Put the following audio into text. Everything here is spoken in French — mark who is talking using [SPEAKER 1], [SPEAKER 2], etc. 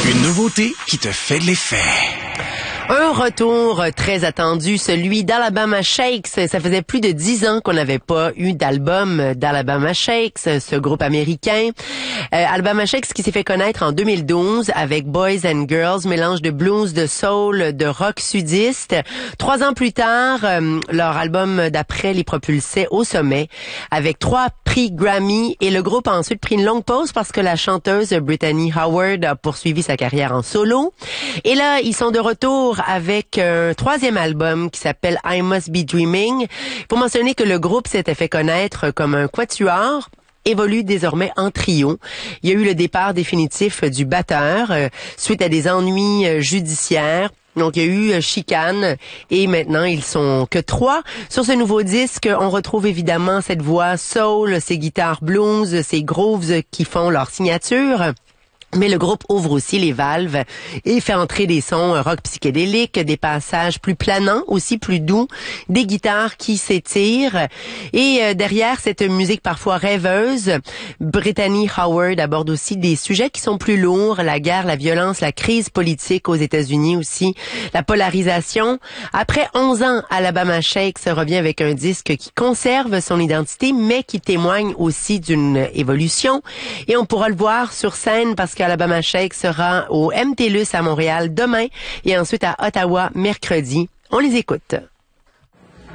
[SPEAKER 1] Une nouveauté qui te fait de l'effet.
[SPEAKER 2] Un retour très attendu, celui d'Alabama Shakes. Ça faisait plus de 10 ans qu'on n'avait pas eu d'album d'Alabama Shakes, ce groupe américain. Alabama Shakes qui s'est fait connaître en 2012 avec Boys and Girls, mélange de blues, de soul, de rock sudiste. 3 ans plus tard, leur album d'après les propulsait au sommet avec 3 prix Grammy et le groupe a ensuite pris une longue pause parce que la chanteuse Brittany Howard a poursuivi sa carrière en solo. Et là, ils sont de retour avec un 3e album qui s'appelle I Must Be Dreaming. Pour mentionner que le groupe s'était fait connaître comme un quatuor, évolue désormais en trio. Il y a eu le départ définitif du batteur suite à des ennuis judiciaires. Donc, il y a eu chicane et maintenant, ils sont que 3. Sur ce nouveau disque, on retrouve évidemment cette voix soul, ces guitares blues, ces grooves qui font leur signature. Mais le groupe ouvre aussi les valves et fait entrer des sons rock psychédéliques, des passages plus planants, aussi plus doux, des guitares qui s'étirent. Et derrière cette musique parfois rêveuse, Brittany Howard aborde aussi des sujets qui sont plus lourds, la guerre, la violence, la crise politique aux États-Unis aussi, la polarisation. Après 11 ans, Alabama Shakes revient avec un disque qui conserve son identité, mais qui témoigne aussi d'une évolution. Et on pourra le voir sur scène parce qu'Alabama Shakes sera au MTLUS à Montréal demain et ensuite à Ottawa mercredi. On les écoute.